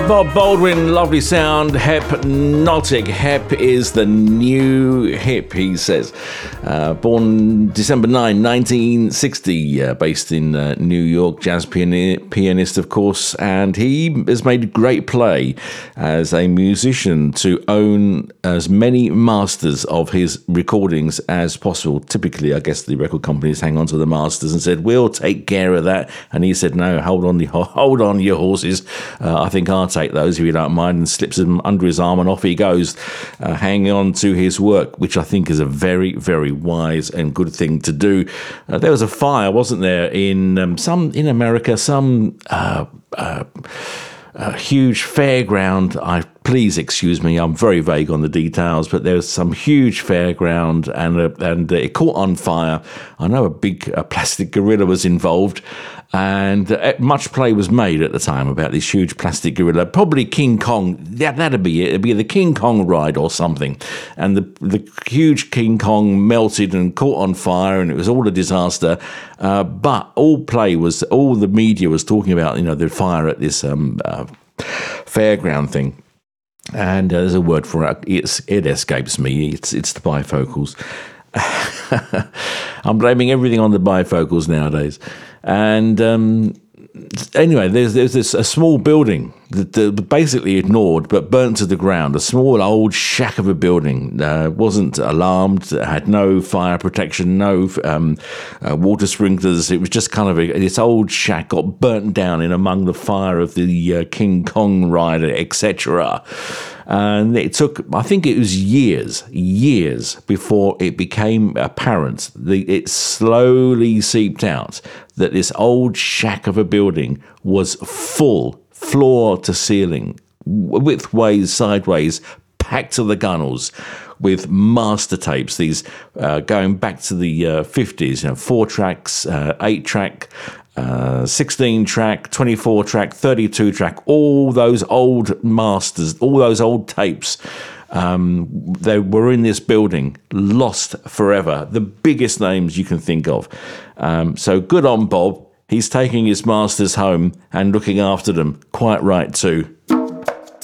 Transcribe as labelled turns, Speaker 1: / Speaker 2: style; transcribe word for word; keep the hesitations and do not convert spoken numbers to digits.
Speaker 1: Bob Baldwin, lovely sound, hypnotic. Hep is the new hip, he says. Uh, born December ninth, nineteen sixty, uh, based in uh, New York, jazz piani- pianist, of course, and he has made great play as a musician to own as many masters of his recordings as possible. Typically, I guess the record companies hang on to the masters and said, we'll take care of that. And he said, no, hold on, hold on your horses. Uh, I think I'll take those if you don't mind, and slips them under his arm and off he goes, uh, hanging on to his work, which I think is a very, very wise and good thing to do. Uh, there was a fire, wasn't there, in um, some in America, some uh, uh, uh, huge fairground. I please excuse me, I'm very vague on the details, but there was some huge fairground, and uh, and uh, it caught on fire. I know a big uh, plastic gorilla was involved. And uh, much play was made at the time about this huge plastic gorilla, probably King Kong. That, that'd be it. It'd be the King Kong ride or something. And the the huge King Kong melted and caught on fire, and it was all a disaster. Uh, but all play was, all the media was talking about, you know, the fire at this um, uh, fairground thing. And uh, there's a word for it. It's, it escapes me. It's it's the bifocals. I'm blaming everything on the bifocals nowadays. And um, anyway, there's there's this a small building that uh, basically ignored but burnt to the ground. A small old shack of a building. Uh, wasn't alarmed, had no fire protection, no um, uh, water sprinklers. It was just kind of a, this old shack got burnt down in among the fire of the uh, King Kong rider, et cetera. And it took, I think it was years, years before it became apparent. The, it slowly seeped out that this old shack of a building was full, floor to ceiling, widthways, sideways, packed to the gunnels with master tapes, these uh, going back to the uh, fifties, you know, four tracks, uh, eight track, Uh, sixteen track, twenty-four track, thirty-two track, all those old masters, all those old tapes, um, they were in this building, lost forever. The biggest names you can think of. Um, so good on Bob. He's taking his masters home and looking after them. Quite right too.